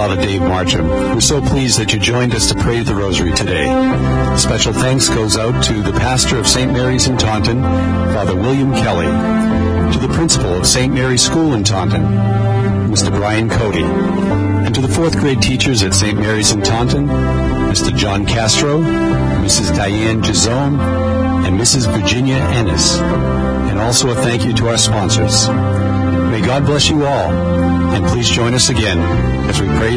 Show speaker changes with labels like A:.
A: Father Dave Marcham. We're so pleased that you joined us to pray the Rosary today. Special thanks goes out to the pastor of St. Mary's in Taunton, Father William Kelly, to the principal of St. Mary's School in Taunton, Mr. Brian Cody, and to the fourth grade teachers at St. Mary's in Taunton, Mr. John Castro, Mrs. Diane Gizone, and Mrs. Virginia Ennis. And also a thank you to our sponsors. May God bless you all, and please join us again as we pray